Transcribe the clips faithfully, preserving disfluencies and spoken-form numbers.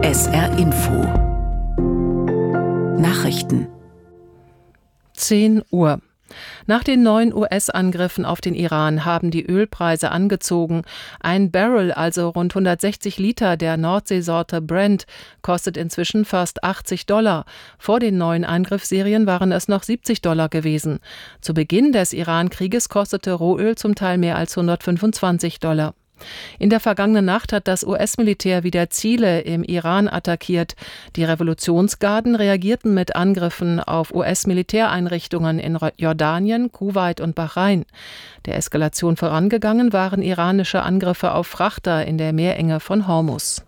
S R Info Nachrichten zehn Uhr. Nach den neuen U S-Angriffen auf den Iran haben die Ölpreise angezogen. Ein Barrel, also rund hundertsechzig Liter der Nordseesorte Brent, kostet inzwischen fast achtzig Dollar. Vor den neuen Angriffsserien waren es noch siebzig Dollar gewesen. Zu Beginn des Iran-Krieges kostete Rohöl zum Teil mehr als hundertfünfundzwanzig Dollar. In der vergangenen Nacht hat das U S-Militär wieder Ziele im Iran attackiert. Die Revolutionsgarden reagierten mit Angriffen auf U S-Militäreinrichtungen in Jordanien, Kuwait und Bahrain. Der Eskalation vorangegangen waren iranische Angriffe auf Frachter in der Meerenge von Hormuz.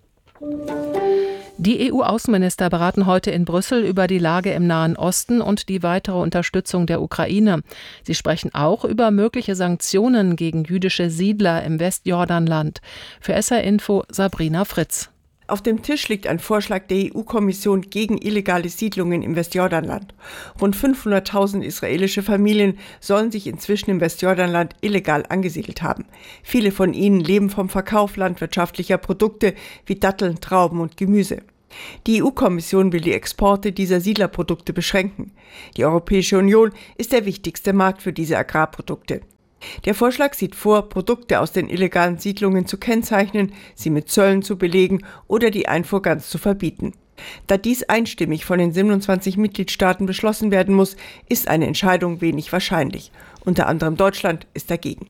Die E U-Außenminister beraten heute in Brüssel über die Lage im Nahen Osten und die weitere Unterstützung der Ukraine. Sie sprechen auch über mögliche Sanktionen gegen jüdische Siedler im Westjordanland. Für S R Info Sabrina Fritz. Auf dem Tisch liegt ein Vorschlag der E U-Kommission gegen illegale Siedlungen im Westjordanland. Rund fünfhunderttausend israelische Familien sollen sich inzwischen im Westjordanland illegal angesiedelt haben. Viele von ihnen leben vom Verkauf landwirtschaftlicher Produkte wie Datteln, Trauben und Gemüse. Die E U-Kommission will die Exporte dieser Siedlerprodukte beschränken. Die Europäische Union ist der wichtigste Markt für diese Agrarprodukte. Der Vorschlag sieht vor, Produkte aus den illegalen Siedlungen zu kennzeichnen, sie mit Zöllen zu belegen oder die Einfuhr ganz zu verbieten. Da dies einstimmig von den siebenundzwanzig Mitgliedstaaten beschlossen werden muss, ist eine Entscheidung wenig wahrscheinlich. Unter anderem Deutschland ist dagegen.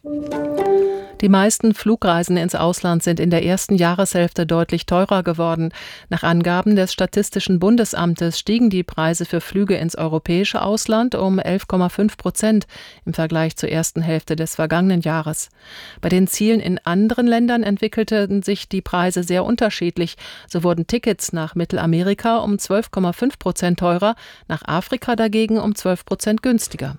Die meisten Flugreisen ins Ausland sind in der ersten Jahreshälfte deutlich teurer geworden. Nach Angaben des Statistischen Bundesamtes stiegen die Preise für Flüge ins europäische Ausland um elf Komma fünf Prozent im Vergleich zur ersten Hälfte des vergangenen Jahres. Bei den Zielen in anderen Ländern entwickelten sich die Preise sehr unterschiedlich. So wurden Tickets nach Mittelamerika um zwölf Komma fünf Prozent teurer, nach Afrika dagegen um zwölf Prozent günstiger.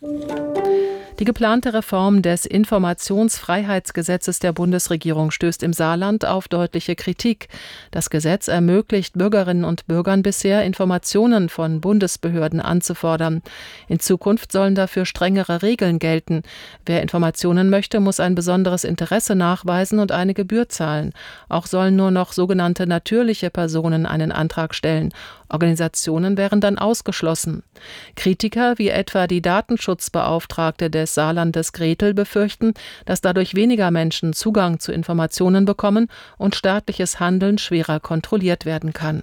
Die geplante Reform des Informationsfreiheitsgesetzes der Bundesregierung stößt im Saarland auf deutliche Kritik. Das Gesetz ermöglicht Bürgerinnen und Bürgern bisher, Informationen von Bundesbehörden anzufordern. In Zukunft sollen dafür strengere Regeln gelten. Wer Informationen möchte, muss ein besonderes Interesse nachweisen und eine Gebühr zahlen. Auch sollen nur noch sogenannte natürliche Personen einen Antrag stellen. Organisationen wären dann ausgeschlossen. Kritiker wie etwa die Datenschutzbeauftragte des Saarlandes Gretel befürchten, dass dadurch weniger Menschen Zugang zu Informationen bekommen und staatliches Handeln schwerer kontrolliert werden kann.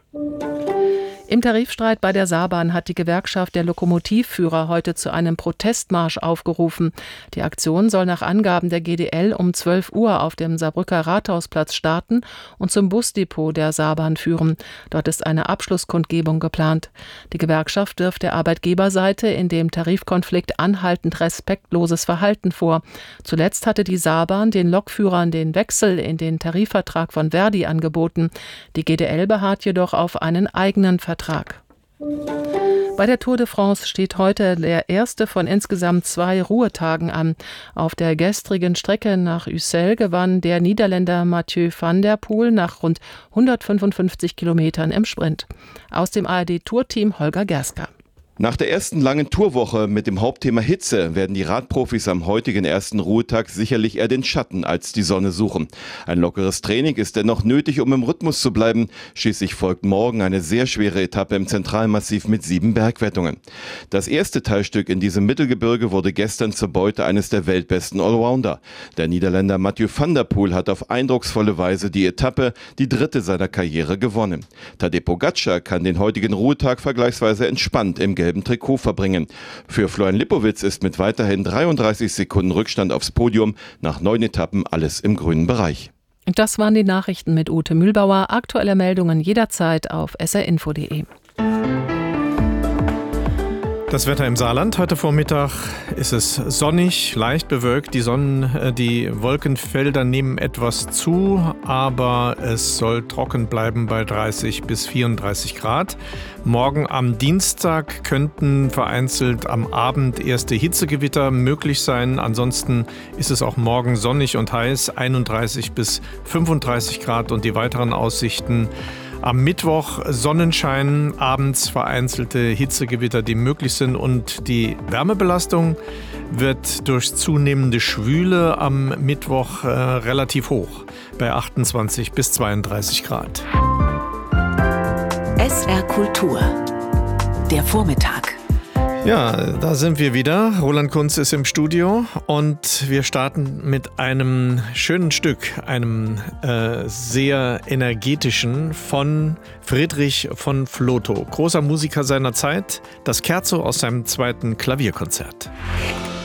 Im Tarifstreit bei der Saarbahn hat die Gewerkschaft der Lokomotivführer heute zu einem Protestmarsch aufgerufen. Die Aktion soll nach Angaben der G D L um zwölf Uhr auf dem Saarbrücker Rathausplatz starten und zum Busdepot der Saarbahn führen. Dort ist eine Abschlusskundgebung geplant. Die Gewerkschaft wirft der Arbeitgeberseite in dem Tarifkonflikt anhaltend respektloses Verhalten vor. Zuletzt hatte die Saarbahn den Lokführern den Wechsel in den Tarifvertrag von Verdi angeboten. Die G D L beharrt jedoch auf einen eigenen Vertrag. Bei der Tour de France steht heute der erste von insgesamt zwei Ruhetagen an. Auf der gestrigen Strecke nach Ussel gewann der Niederländer Mathieu van der Poel nach rund hundertfünfundfünfzig Kilometern im Sprint. Aus dem A R D-Tourteam Holger Gerska. Nach der ersten langen Tourwoche mit dem Hauptthema Hitze werden die Radprofis am heutigen ersten Ruhetag sicherlich eher den Schatten als die Sonne suchen. Ein lockeres Training ist dennoch nötig, um im Rhythmus zu bleiben. Schließlich folgt morgen eine sehr schwere Etappe im Zentralmassiv mit sieben Bergwertungen. Das erste Teilstück in diesem Mittelgebirge wurde gestern zur Beute eines der weltbesten Allrounder. Der Niederländer Mathieu van der Poel hat auf eindrucksvolle Weise die Etappe, die dritte seiner Karriere, gewonnen. Tadej Pogačar kann den heutigen Ruhetag vergleichsweise entspannt im gelben Trikot verbringen. Für Florian Lipowitz ist mit weiterhin dreiunddreißig Sekunden Rückstand aufs Podium nach neun Etappen alles im grünen Bereich. Das waren die Nachrichten mit Ute Mühlbauer. Aktuelle Meldungen jederzeit auf s r info punkt d e. Das Wetter im Saarland. Heute Vormittag ist es sonnig, leicht bewölkt. Die Sonnen, die Wolkenfelder nehmen etwas zu, aber es soll trocken bleiben bei dreißig bis vierunddreißig Grad. Morgen am Dienstag könnten vereinzelt am Abend erste Hitzegewitter möglich sein. Ansonsten ist es auch morgen sonnig und heiß, einunddreißig bis fünfunddreißig Grad, und die weiteren Aussichten: am Mittwoch Sonnenschein, abends vereinzelte Hitzegewitter, die möglich sind, und die Wärmebelastung wird durch zunehmende Schwüle am Mittwoch äh, relativ hoch, bei achtundzwanzig bis zweiunddreißig Grad. S R Kultur. Der Vormittag. Ja, da sind wir wieder. Roland Kunz ist im Studio und wir starten mit einem schönen Stück, einem äh, sehr energetischen von Friedrich von Flotow, großer Musiker seiner Zeit, das Scherzo aus seinem zweiten Klavierkonzert.